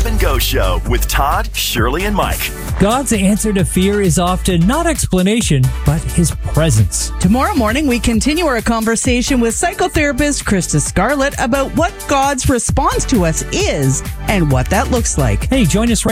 Up and Go Show with Todd, Shirley, and Mike. God's answer to fear is often not explanation, but his presence. Tomorrow morning, we continue our conversation with psychotherapist Krista Scarlett about what God's response to us is and what that looks like. Hey, join us right